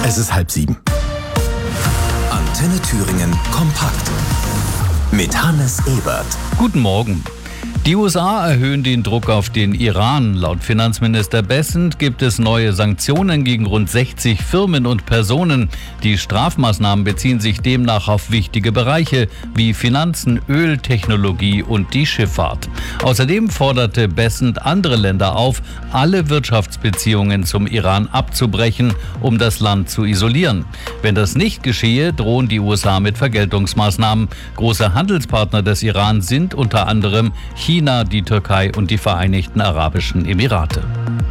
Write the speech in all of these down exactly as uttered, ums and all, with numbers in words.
Es ist halb sieben. Antenne Thüringen kompakt mit Hannes Ebert. Guten Morgen. Die U S A erhöhen den Druck auf den Iran. Laut Finanzminister Bessent gibt es neue Sanktionen gegen rund sechzig Firmen und Personen. Die Strafmaßnahmen beziehen sich demnach auf wichtige Bereiche wie Finanzen, Öl, Technologie und die Schifffahrt. Außerdem forderte Bessent andere Länder auf, alle Wirtschaftsbeziehungen zum Iran abzubrechen, um das Land zu isolieren. Wenn das nicht geschehe, drohen die U S A mit Vergeltungsmaßnahmen. Große Handelspartner des Iran sind unter anderem China, die Türkei und die Vereinigten Arabischen Emirate.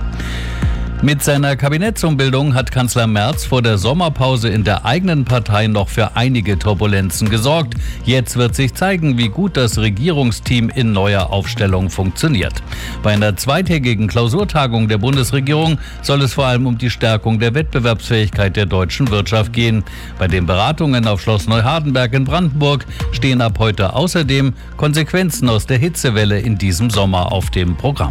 Mit seiner Kabinettsumbildung hat Kanzler Merz vor der Sommerpause in der eigenen Partei noch für einige Turbulenzen gesorgt. Jetzt wird sich zeigen, wie gut das Regierungsteam in neuer Aufstellung funktioniert. Bei einer zweitägigen Klausurtagung der Bundesregierung soll es vor allem um die Stärkung der Wettbewerbsfähigkeit der deutschen Wirtschaft gehen. Bei den Beratungen auf Schloss Neuhardenberg in Brandenburg stehen ab heute außerdem Konsequenzen aus der Hitzewelle in diesem Sommer auf dem Programm.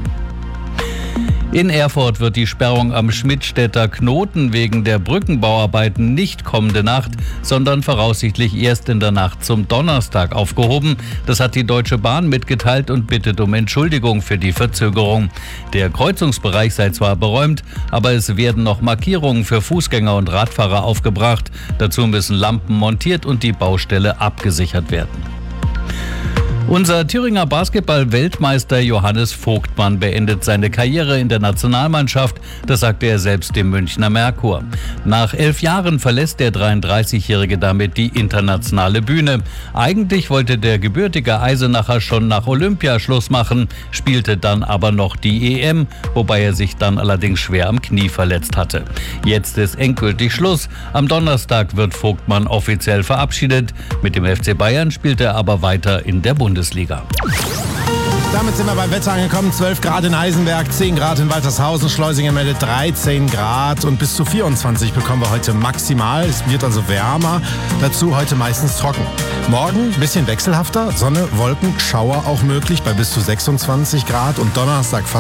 In Erfurt wird die Sperrung am Schmidtstädter Knoten wegen der Brückenbauarbeiten nicht kommende Nacht, sondern voraussichtlich erst in der Nacht zum Donnerstag aufgehoben. Das hat die Deutsche Bahn mitgeteilt und bittet um Entschuldigung für die Verzögerung. Der Kreuzungsbereich sei zwar beräumt, aber es werden noch Markierungen für Fußgänger und Radfahrer aufgebracht. Dazu müssen Lampen montiert und die Baustelle abgesichert werden. Unser Thüringer Basketball-Weltmeister Johannes Vogtmann beendet seine Karriere in der Nationalmannschaft, das sagte er selbst dem Münchner Merkur. Nach elf Jahren verlässt der dreiunddreißigjährige damit die internationale Bühne. Eigentlich wollte der gebürtige Eisenacher schon nach Olympia Schluss machen, spielte dann aber noch die E M, wobei er sich dann allerdings schwer am Knie verletzt hatte. Jetzt ist endgültig Schluss. Am Donnerstag wird Vogtmann offiziell verabschiedet. Mit dem F C Bayern spielt er aber weiter in der Bundesliga. Bundesliga. Damit sind wir beim Wetter angekommen. zwölf Grad in Eisenberg, zehn Grad in Waltershausen, Schleusingen meldet dreizehn Grad und bis zu vierundzwanzig bekommen wir heute maximal. Es wird also wärmer, dazu heute meistens trocken. Morgen ein bisschen wechselhafter, Sonne, Wolken, Schauer auch möglich bei bis zu sechsundzwanzig Grad und Donnerstag fast